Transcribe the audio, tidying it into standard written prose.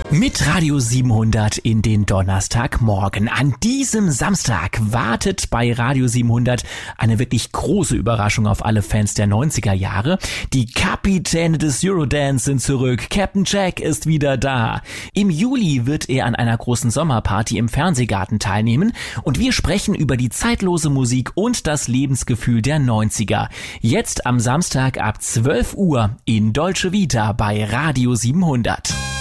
Mit Radio 700 in den Donnerstagmorgen. An diesem Samstag wartet bei Radio 700 eine wirklich große Überraschung auf alle Fans der 90er Jahre. Die Kapitäne des Eurodance sind zurück. Captain Jack ist wieder da. Im Juli wird er an einer großen Sommerparty im Fernsehgarten teilnehmen und wir sprechen über die zeitlose Musik und das Lebensgefühl der 90er. Jetzt am Samstag ab 12 Uhr in Dolce Vita bei Radio 700.